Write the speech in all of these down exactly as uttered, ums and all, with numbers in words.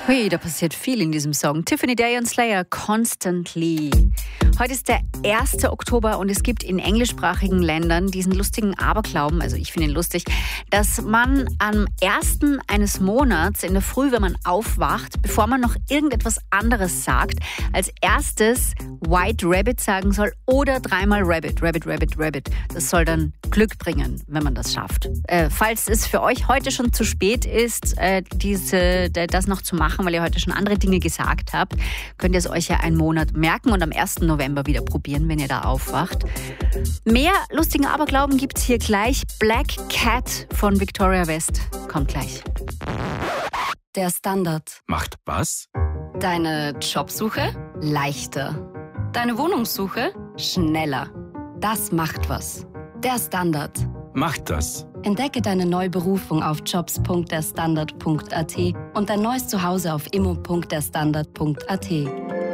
Hui, da passiert viel in diesem Song. Tiffany Day und Slayer, Constantly. Heute ist der erste Oktober und es gibt in englischsprachigen Ländern diesen lustigen Aberglauben, also ich finde ihn lustig, dass man am ersten eines Monats in der Früh, wenn man aufwacht, bevor man noch irgendetwas anderes sagt, als erstes White Rabbit sagen soll oder dreimal Rabbit, Rabbit, Rabbit, Rabbit. Das soll dann Glück bringen, wenn man das schafft. Äh, falls es für euch heute schon zu spät ist, äh, diese, das noch zu machen, weil ihr heute schon andere Dinge gesagt habt, könnt ihr es euch ja einen Monat merken und am ersten November wieder probieren, wenn ihr da aufwacht. Mehr lustigen Aberglauben gibt's hier gleich. Black Cat von Victoria West kommt gleich. Der Standard. Macht was? Deine Jobsuche leichter. Deine Wohnungssuche schneller. Das macht was. Der Standard. Macht das. Entdecke deine neue Berufung auf jobs punkt der standard punkt a t und dein neues Zuhause auf immo punkt der standard punkt a t.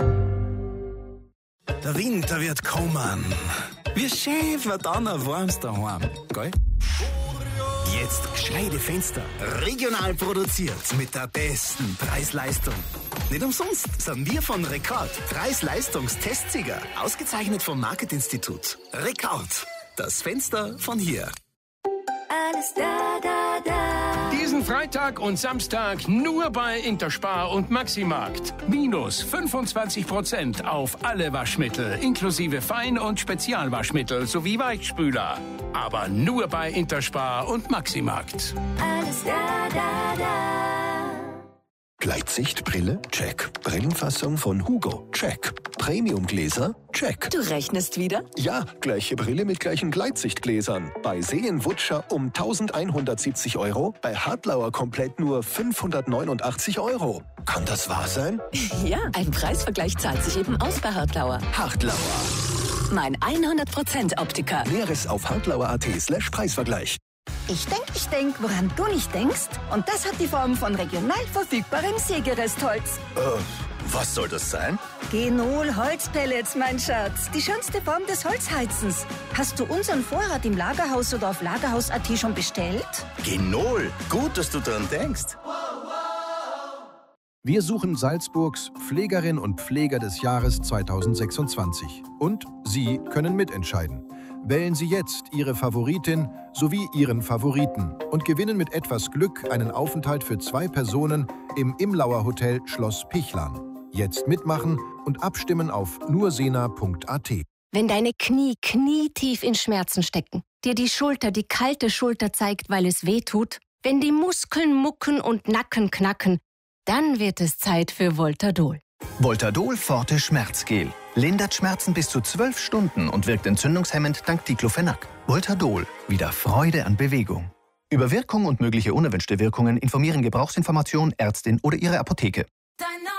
Der Winter wird kommen. Wir schäfen dann ein warmes daheim, gell? Jetzt gescheite Fenster. Regional produziert mit der besten Preis-Leistung. Nicht umsonst sind wir von Rekord Preis-Leistungs-Testsieger. Ausgezeichnet vom Marketinstitut. Rekord. Das Fenster von hier. Alles da, da, da. Diesen Freitag und Samstag nur bei Interspar und Maximarkt. Minus fünfundzwanzig Prozent auf alle Waschmittel, inklusive Fein- und Spezialwaschmittel sowie Weichspüler. Aber nur bei Interspar und Maximarkt. Alles da, da, da. Gleitsichtbrille? Check. Brillenfassung von Hugo? Check. Premiumgläser? Check. Du rechnest wieder? Ja, gleiche Brille mit gleichen Gleitsichtgläsern. Bei Seenwutscher um eintausendeinhundertsiebzig Euro, bei Hartlauer komplett nur fünfhundertneunundachtzig Euro. Kann das wahr sein? Ja, ein Preisvergleich zahlt sich eben aus bei Hartlauer. Hartlauer. Mein hundert Prozent Optiker. Näheres auf hartlauer.at slash Preisvergleich. Ich denk, ich denk, woran du nicht denkst. Und das hat die Form von regional verfügbarem Sägerestholz. Äh, was soll das sein? Genol Holzpellets, mein Schatz. Die schönste Form des Holzheizens. Hast du unseren Vorrat im Lagerhaus oder auf lagerhaus punkt a t schon bestellt? Genol. Gut, dass du dran denkst. Wir suchen Salzburgs Pflegerin und Pfleger des Jahres zweitausendsechsundzwanzig. Und Sie können mitentscheiden. Wählen Sie jetzt Ihre Favoritin sowie Ihren Favoriten und gewinnen mit etwas Glück einen Aufenthalt für zwei Personen im Imlauer Hotel Schloss Pichlan. Jetzt mitmachen und abstimmen auf nur sena punkt a t. Wenn deine Knie knietief in Schmerzen stecken, dir die Schulter die kalte Schulter zeigt, weil es weh tut, wenn die Muskeln mucken und Nacken knacken, dann wird es Zeit für Voltadol. Voltadol Forte Schmerzgel. Lindert Schmerzen bis zu zwölf Stunden und wirkt entzündungshemmend dank Diclofenac. Voltadol. Wieder Freude an Bewegung. Über Wirkung und mögliche unerwünschte Wirkungen informieren Gebrauchsinformation, Ärztin oder Ihre Apotheke.